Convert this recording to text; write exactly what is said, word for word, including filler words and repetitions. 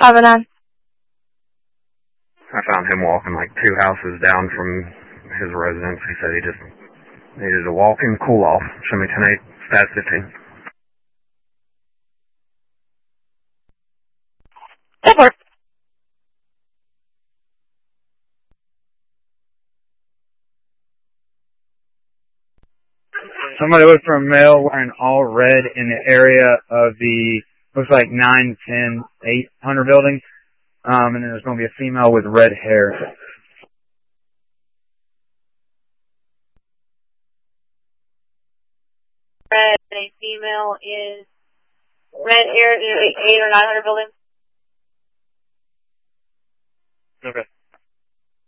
five oh nine. I found him walking like two houses down from his residence. He said he just needed to walk and cool off. Show me ten eight, stat fifteen. That works. Somebody looked for a male wearing all red in the area of the, looks like nine, ten, eight hundred building. Um, and then there's going to be a female with red hair. Red, a female is red hair, eight or nine hundred building. Okay.